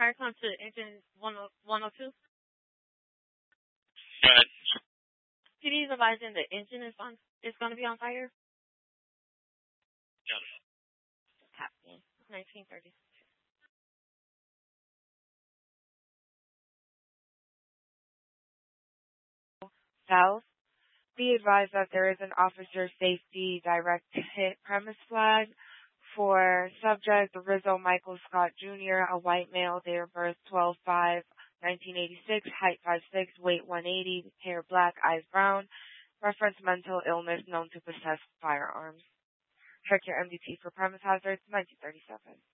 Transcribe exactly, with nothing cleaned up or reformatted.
fire come to engine one oh two? Good. P D is advising the engine is on is going to be on fire. Yes. Happening. nineteen thirty. South. Be advised that there is an officer safety direct hit premise flag for subject Rizzo Michael Scott Junior, a white male, date of birth twelve five nineteen eighty-six, height five six, weight one eighty, hair black, eyes brown, reference mental illness known to possess firearms. Check your M D T for premise hazards, nineteen thirty-seven.